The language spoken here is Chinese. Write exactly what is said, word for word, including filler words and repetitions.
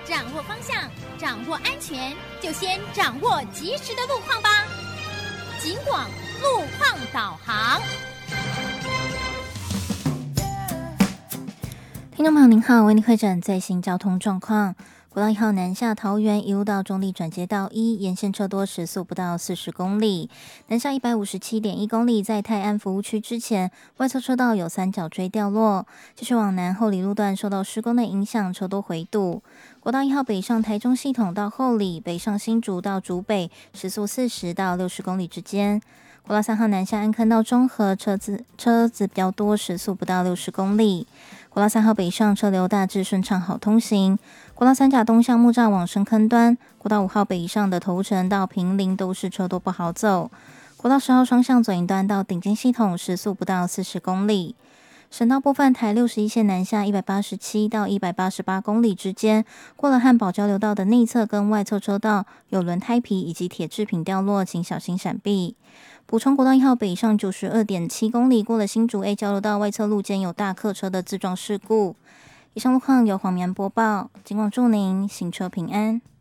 掌握方向，掌握安全，就先掌握及时的路况吧。警广路况导航。 听众朋友您好，为您会诊最新交通状况。国道一号南下桃园，一路到中立转接道一，沿线车多，时速不到四十公里。南下一百五十七点一公里，在泰安服务区之前，外侧车道有三角锥掉落。继续往南，后里路段受到施工的影响，车多回堵。国道一号北上台中系统到后里，北上新竹到竹北，时速四十到六十公里之间。国道三号南下安坑到中和，车子车子比较多，时速不到六十公里。国道三号北上车流大致顺畅，好通行。国道三甲东向木栅往深坑端，国道五号北上的头城到平林都是车多不好走。国道十号双向左营端到顶尖系统，时速不到四十公里。省道部分，台六十一线南下一百八十七到一百八十八公里之间，过了汉宝交流道的内侧跟外侧车道有轮胎皮以及铁制品掉落，请小心闪避。补充国道一号北上九十二点七公里，过了新竹 A 交流道外侧路肩有大客车的自撞事故。以上路况由黄绵播报，警广祝您行车平安。